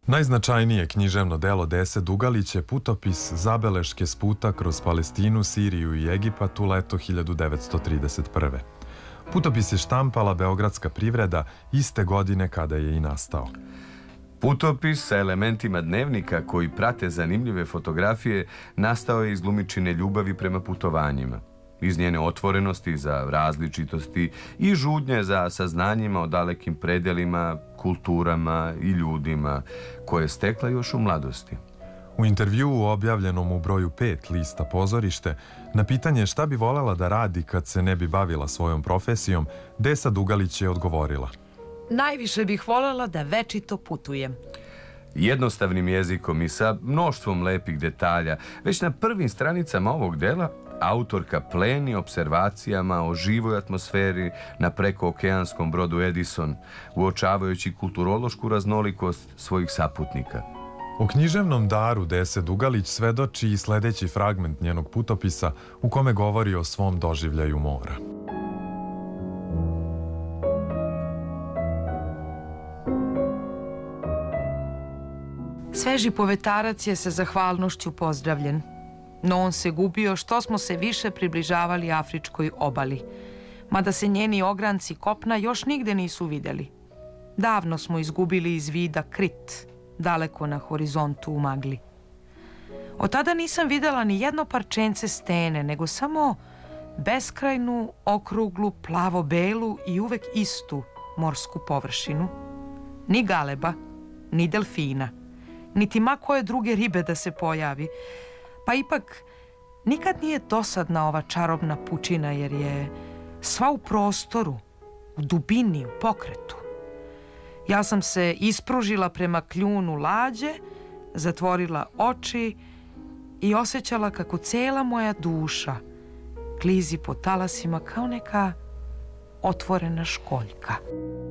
Najznačajnije književno delo Dese Dugalić je putopis Zabeleške s puta kroz Palestinu, Siriju i Egipat u leto 1931. Putopis je štampala Beogradska privreda iste godine kada je i nastao. Putopis sa elementima dnevnika koji prate zanimljive fotografije nastao je iz glumičine ljubavi prema putovanjima, iz njene otvorenosti za različitosti i žudnje za saznanjima o dalekim predelima, kulturama i ljudima koje je stekla još u mladosti. U intervjuu objavljenom u broju 5 lista Pozorište, na pitanje šta bi volela da radi kad se ne bi bavila svojom profesijom, Desa Dugalić je odgovorila: Najviše bih volela da večito putujem. Jednostavnim jezikom i sa mnoštvom lepih detalja, već na prvim stranicama ovog dela autorka pleni observacijama o živoj atmosferi na prekookeanskom brodu Edison, uočavajući kulturološku raznolikost svojih saputnika. O književnom daru Dese Dugalić svedoči i sledeći fragment njenog putopisa u kome govori o svom doživljaju mora. Sveži povetarac je sa zahvalnošću pozdravljen, no on se gubio što smo se više približavali afričkoj obali, mada se njeni ogranci kopna još nigde nisu videli. Davno smo izgubili iz vida Krit, daleko na horizontu u magli. Od tada nisam videla ni jedno parčence stene, nego samo beskrajnu, okruglu, plavo-belu i uvek istu morsku površinu. Ni galeba, ni delfina, niti ma koje druge ribe da se pojavi. Pa ipak, nikad nije dosadna ova čarobna pučina, jer je sva u prostoru, u dubini, u pokretu. Ja sam se ispružila prema kljunu lađe, zatvorila oči i osjećala kako cela moja duša klizi po talasima kao neka otvorena školjka.